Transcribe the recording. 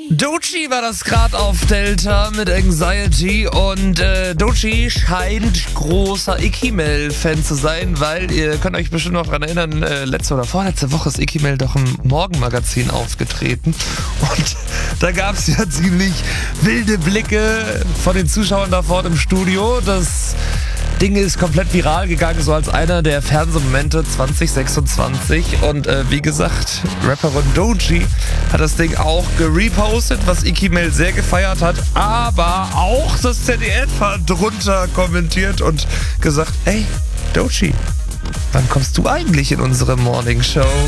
Doechii war das gerade auf Delta mit Anxiety und Doechii scheint großer Ikimel-Fan zu sein, weil ihr könnt euch bestimmt noch daran erinnern, letzte oder vorletzte Woche ist Ikimel doch im Morgenmagazin aufgetreten und da gab es ja ziemlich wilde Blicke von den Zuschauern da vorne im Studio. Das Ding ist komplett viral gegangen, so als einer der Fernsehmomente 2026 und wie gesagt, Rapperin Doechii hat das Ding auch gerepostet, was Ikimel sehr gefeiert hat, aber auch das ZDF hat drunter kommentiert und gesagt, ey, Doechii, wann kommst du eigentlich in unsere Morning Show?